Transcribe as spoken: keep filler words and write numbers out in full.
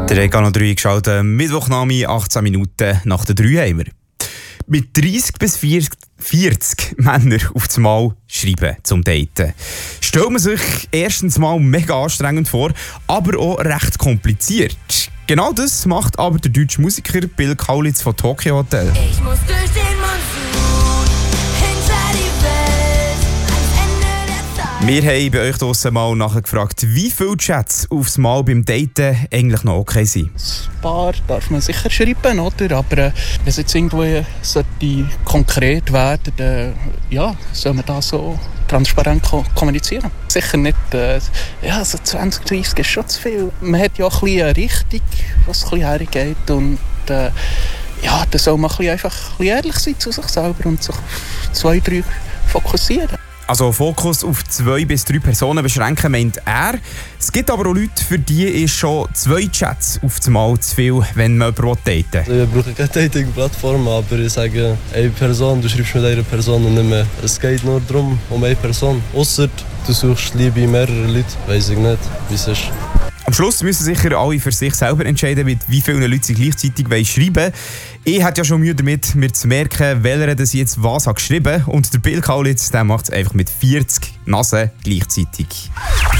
Der Regano drei geschaltet, Mittwochnachmittag, achtzehn Minuten nach der drei haben wir. Mit dreißig bis vierzig Männer auf das Mal schreiben zum Daten. Stellt man sich erstens mal mega anstrengend vor, aber auch recht kompliziert. Genau das macht aber der deutsche Musiker Bill Kaulitz von Tokyo Hotel. Ich muss durch den Monsun, hinter die Welt, ans Ende der Zeit. Wir haben bei euch draussen mal nachgefragt, wie viele Chats aufs Mal beim Daten eigentlich noch okay sind. Ein paar darf man sicher schreiben, oder? Aber äh, wenn es jetzt irgendwo sollte konkret werden, dann ja, soll man das so transparent ko- kommunizieren. Sicher nicht, äh, ja, so zwanzig, dreißig ist schon zu viel. Man hat ja auch ein bisschen eine Richtung, was ein bisschen hergeht. Und äh, ja, da soll man ein bisschen einfach ein bisschen ehrlich sein zu sich selber und sich auf zwei, drei fokussieren. Also Fokus auf zwei bis drei Personen beschränken, meint er. Es gibt aber auch Leute, für die ist schon zwei Chats auf das Mal zu viel, wenn man jemanden daten will. Ich brauche keine Dating-Plattform, aber ich sage, eine Person, du schreibst mit einer Person und nicht mehr. Es geht nur darum, um eine Person. Ausser du suchst Liebe in mehreren Leuten, weiss ich nicht, wie es ist. Am Schluss müssen sicher alle für sich selber entscheiden, mit wie vielen Leuten sie gleichzeitig schreiben wollen. Ich hatte ja schon Mühe damit, mir zu merken, welcher das jetzt was hat geschrieben. Und der Bill Kaulitz, der macht es einfach mit vierzig Nasen gleichzeitig.